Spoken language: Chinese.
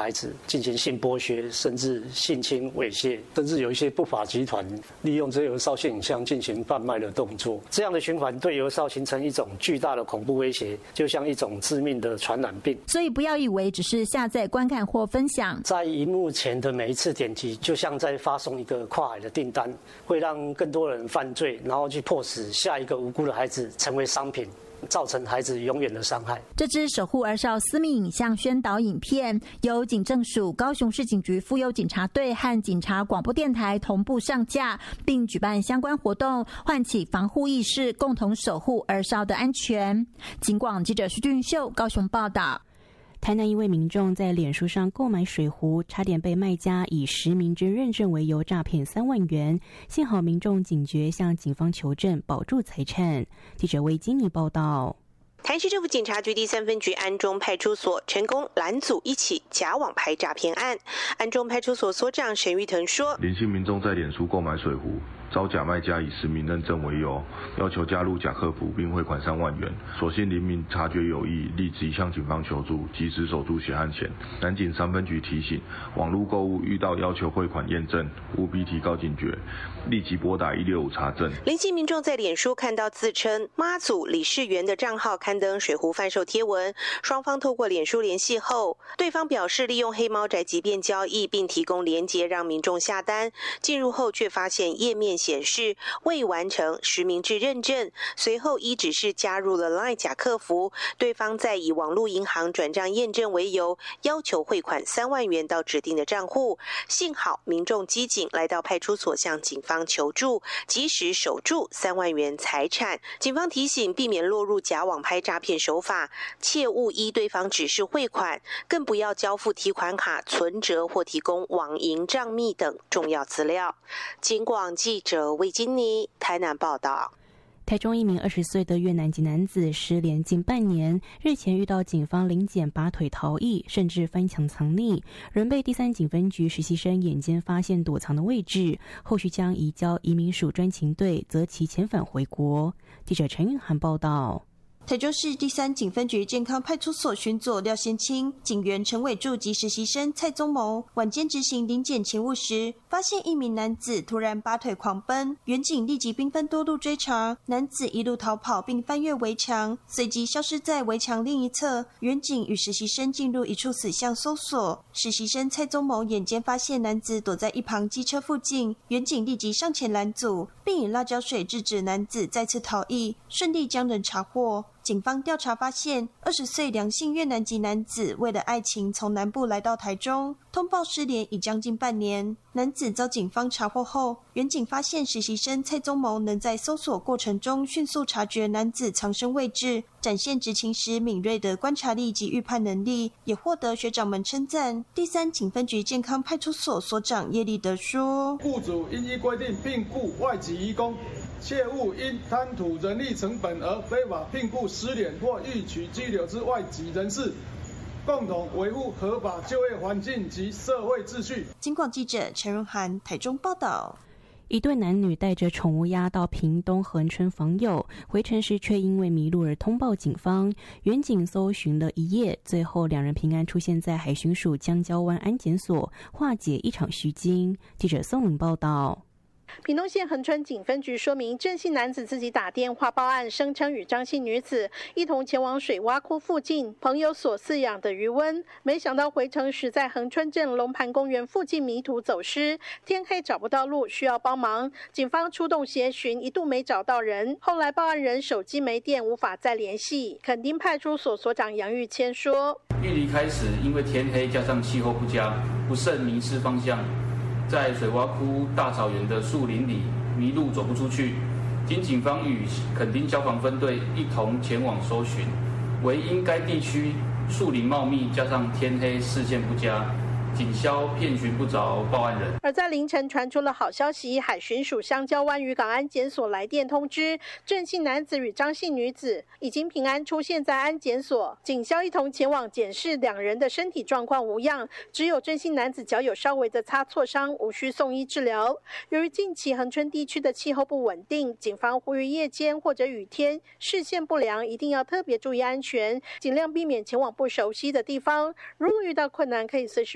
孩子进行性剥削，甚至性侵、猥亵，甚至有一些不法集团利用这些儿少性影像进行贩卖的动作。这样的循环对儿少形成一种巨大的恐怖威胁，就像一种致命的传染病。 所以不要以为只是下载、观看或分享， 在荧幕前的每一次点击，就像在发送一个跨海的订单，会让更多人犯罪，然后去迫使下一个无辜的孩子成为商品，造成孩子永远的伤害。 这支守护儿少私密影像宣导影片，由警政署、高雄市警局妇幼警察队和警察广播电台同步上架，并举办相关活动，唤起防护意识，共同守护儿少的安全。警广记者徐俊秀高雄报道。 台南一位民众在脸书上购买水壶，差点被卖家以实名制认证为由诈骗3万元，幸好民众警觉，向警方求证，保住财产。记者魏金妮报道。 台南市政府警察局第3分局安中派出所成功拦阻一起假网拍诈骗案。安中派出所所长沈玉腾说， 林姓民众在脸书购买水壶，遭假卖家以实名认证为由，要求加入假客服并汇款3万元。所幸林民察觉有异，立即向警方求助，及时守住血案前。南警3分局提醒，网络购物遇到要求汇款验证，务必提高警觉，立即拨打165查证。 林姓民众在脸书看到自称妈祖理事员的账号刊登水壶贩售贴文，双方透过脸书联系后，对方表示利用黑猫宅急便交易，并提供连结让民众下单。进入后却发现页面显示未完成实名制认证，随后依指示加入了 LINE 假客服，对方再以网络银行转账验证为由，要求汇款3万元到指定的账户。幸好民众机警来到派出所向警方求助，及时守住3万元财产。警方提醒，避免落入假网拍诈骗手法，切勿依对方指示汇款，更不要交付提款卡、存折或提供网银账密等重要资料。警广记者魏金妮台南报道。 台中一名20岁的越南籍男子失联近半年，日前遇到警方临检拔腿逃逸，甚至翻墙藏匿，仍被第3警分局实习生眼尖发现躲藏的位置，后续将移交移民署专勤队择期遣返回国。记者陈韵涵报道。 台中市第3警分局健康派出所巡佐廖先清、警员陈伟柱及实习生蔡宗谋晚间执行临检勤务时，发现一名男子突然拔腿狂奔，员警立即兵分多路追查，男子一路逃跑并翻越围墙，随即消失在围墙另一侧。员警与实习生进入一处死巷搜索，实习生蔡宗谋眼尖发现男子躲在一旁机车附近，员警立即上前拦阻，并以辣椒水制止男子再次逃逸，顺利将人查获。警方调查发现，20岁梁姓越南籍男子为了爱情从南部来到台中，通报失联已将近半年。男子遭警方查获后，员警发现实习生蔡宗谋能在搜索过程中迅速察觉男子藏身位置，展现执勤时敏锐的观察力及预判能力，也获得学长们称赞。第3警分局健康派出所所长叶立德说： 雇主应依规定聘雇外籍移工，切勿因贪图人力成本而非法聘雇失联或欲取居留之外籍人士，共同维护合法就业环境及社会秩序。 警广记者陈荣涵台中报道。 一对男女带着宠物鸭到屏东恒春访友，回程时却因为迷路而通报警方。远警搜寻了一夜，最后2人平安出现在海巡署江礁湾安检所，化解一场虚惊。记者宋颖报道。 屏东县恒春警分局说明，郑姓男子自己打电话报案，声称与张姓女子一同前往水洼窟附近朋友所饲养的鱼塭，没想到回程时在恒春镇龙盘公园附近迷途走失，天黑找不到路，需要帮忙。警方出动协寻，一度没找到人，后来报案人手机没电，无法再联系。垦丁派出所所长杨玉谦说： 一离开时，因为天黑加上气候不佳，不慎迷失方向。在水洼窟大草原的树林里迷路走不出去，经警方与垦丁消防分队一同前往搜寻，唯因该地区树林茂密，加上天黑视线不佳，警消遍寻不着报案人。 而在凌晨传出了好消息，海巡署香蕉湾渔港安检所来电通知，郑姓男子与张姓女子已经平安出现在安检所，警消一同前往检视2人的身体状况无恙，只有郑姓男子脚有稍微的擦挫伤，无需送医治疗。由于近期恒春地区的气候不稳定，警方呼吁夜间或者雨天视线不良一定要特别注意安全，尽量避免前往不熟悉的地方。如果遇到困难，可以随时